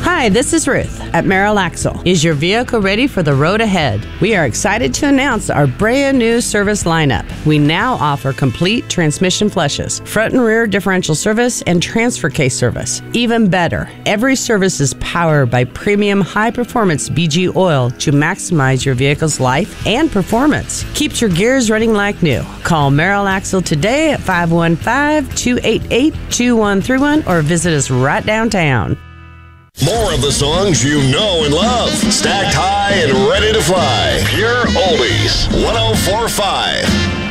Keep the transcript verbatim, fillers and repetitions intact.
Hi, this is Ruth at Merrill Axle. Is your vehicle ready for the road ahead? We are excited to announce our brand new service lineup. We now offer complete transmission flushes, front and rear differential service, and transfer case service. Even better, every service is powered by premium high-performance B G oil to maximize your vehicle's life and performance. Keeps your gears running like new. Call Merrill Axle today at five one five, two eight eight, two one three one or visit us right downtown. More of the songs you know and love. Stacked high and ready to fly. Pure Oldies. one oh four point five.